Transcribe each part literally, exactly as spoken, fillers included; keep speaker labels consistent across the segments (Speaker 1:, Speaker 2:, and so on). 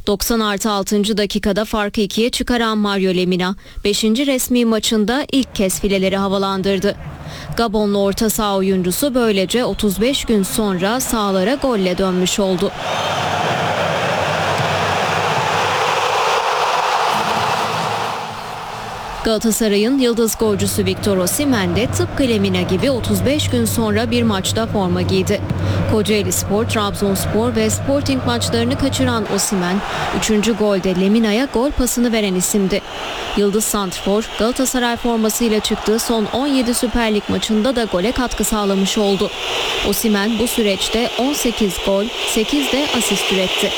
Speaker 1: doksan artı altıncı dakikada farkı ikiye çıkaran Mario Lemina, beşinci resmi maçında ilk kez fileleri havalandırdı. Gabonlu orta saha oyuncusu böylece otuz beş gün sonra sahalara golle dönmüş oldu. Galatasaray'ın yıldız golcüsü Victor Osimhen de tıpkı Lemina gibi otuz beş gün sonra bir maçta forma giydi. Kocaelispor, Trabzonspor ve Sporting maçlarını kaçıran Osimhen, üçüncü golde Lemina'ya gol pasını veren isimdi. Yıldız santrfor, Galatasaray formasıyla çıktığı son on yedi Süper Lig maçında da gole katkı sağlamış oldu. Osimhen bu süreçte on sekiz gol, sekiz de asist üretti.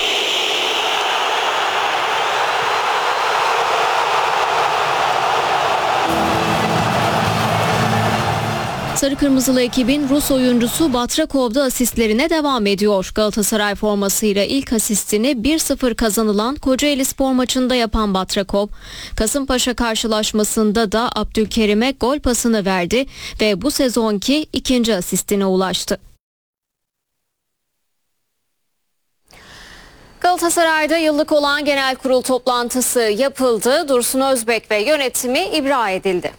Speaker 1: Sarı Kırmızılı ekibin Rus oyuncusu Batrakov'da asistlerine devam ediyor. Galatasaray formasıyla ilk asistini bir sıfır kazanılan Kocaelispor maçında yapan Batrakov, Kasımpaşa karşılaşmasında da Abdülkerim'e gol pasını verdi ve bu sezonki ikinci asistine ulaştı. Galatasaray'da yıllık olan genel kurul toplantısı yapıldı. Dursun Özbek ve yönetimi ibra edildi.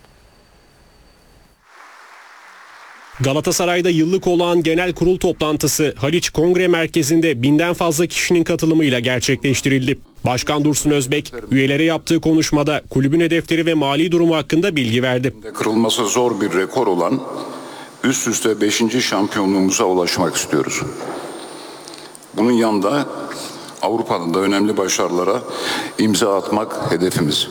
Speaker 2: Galatasaray'da yıllık olağan genel kurul toplantısı Haliç Kongre Merkezi'nde binden fazla kişinin katılımıyla gerçekleştirildi. Başkan Dursun Özbek, üyelere yaptığı konuşmada kulübün hedefleri ve mali durumu hakkında bilgi verdi.
Speaker 3: Kırılması zor bir rekor olan üst üste beşinci şampiyonluğumuza ulaşmak istiyoruz. Bunun yanında Avrupa'da da önemli başarılara imza atmak hedefimiz.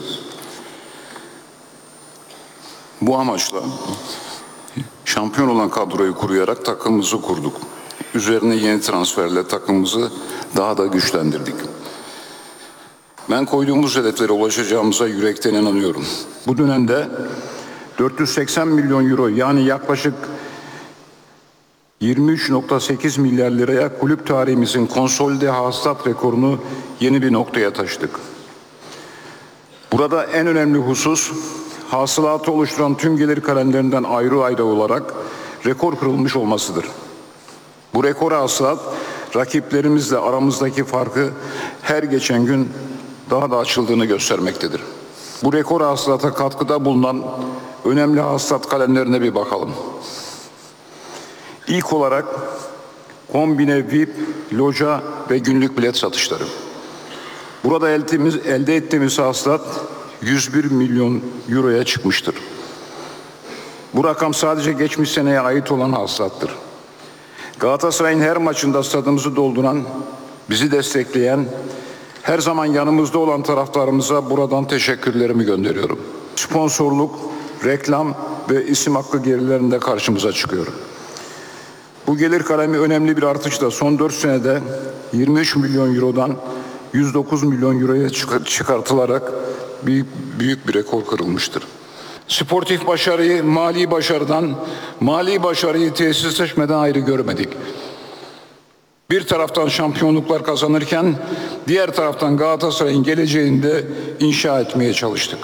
Speaker 3: Bu amaçla şampiyon olan kadroyu kuruyarak takımımızı kurduk. Üzerine yeni transferle takımımızı daha da güçlendirdik. Ben koyduğumuz hedeflere ulaşacağımıza yürekten inanıyorum. Bu dönemde dört yüz seksen milyon euro yani yaklaşık yirmi üç virgül sekiz milyar liraya kulüp tarihimizin konsolide hasılat rekorunu yeni bir noktaya taşıdık. Burada en önemli husus, hasılatı oluşturan tüm gelir kalemlerinden ayrı ayrı olarak rekor kırılmış olmasıdır. Bu rekor hasılat rakiplerimizle aramızdaki farkı her geçen gün daha da açıldığını göstermektedir. Bu rekor hasılata katkıda bulunan önemli hasılat kalemlerine bir bakalım. İlk olarak kombine, V I P, loca ve günlük bilet satışları. Burada elde ettiğimiz hasılat yüz bir milyon euroya çıkmıştır. Bu rakam sadece geçmiş seneye ait olan hasılattır. Galatasaray'ın her maçında stadımızı dolduran, bizi destekleyen, her zaman yanımızda olan taraftarımıza buradan teşekkürlerimi gönderiyorum. Sponsorluk, reklam ve isim hakkı gelirlerinde karşımıza çıkıyor. Bu gelir kalemi önemli bir artışla son dört senede yirmi üç milyon eurodan yüz dokuz milyon euroya çıkartılarak büyük, büyük bir rekor kırılmıştır. Sportif başarıyı mali başarıdan, mali başarıyı tesisleşmeden ayrı görmedik. Bir taraftan şampiyonluklar kazanırken diğer taraftan Galatasaray'ın geleceğini de inşa etmeye çalıştık.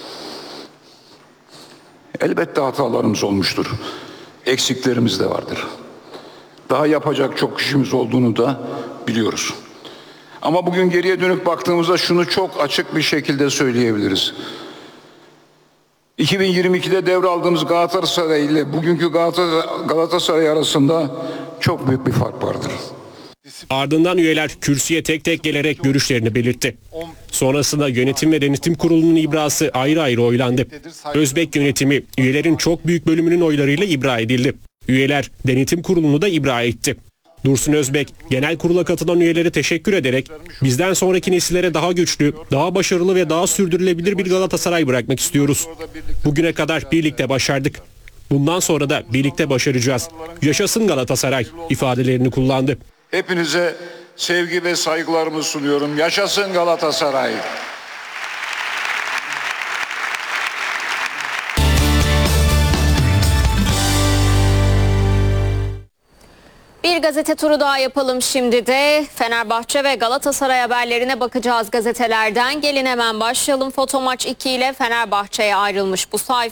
Speaker 3: Elbette hatalarımız olmuştur. Eksiklerimiz de vardır. Daha yapacak çok işimiz olduğunu da biliyoruz. Ama bugün geriye dönüp baktığımızda şunu çok açık bir şekilde söyleyebiliriz. iki bin yirmi ikide devraldığımız Galatasaray ile bugünkü Galatasaray arasında çok büyük bir fark vardır.
Speaker 2: Ardından üyeler kürsüye tek tek gelerek görüşlerini belirtti. Sonrasında yönetim ve denetim kurulunun ibrası ayrı ayrı oylandı. Özbek yönetimi üyelerin çok büyük bölümünün oylarıyla ibra edildi. Üyeler denetim kurulunu da ibra etti. Dursun Özbek genel kurula katılan üyelere teşekkür ederek bizden sonraki nesillere daha güçlü, daha başarılı ve daha sürdürülebilir bir Galatasaray bırakmak istiyoruz. Bugüne kadar birlikte başardık. Bundan sonra da birlikte başaracağız. Yaşasın Galatasaray ifadelerini kullandı.
Speaker 3: Hepinize sevgi ve saygılarımı sunuyorum. Yaşasın Galatasaray.
Speaker 1: Bir gazete turu daha yapalım şimdi de. Fenerbahçe ve Galatasaray haberlerine bakacağız gazetelerden. Gelin hemen başlayalım. Fotomaç iki ile Fenerbahçe'ye ayrılmış bu sayfa.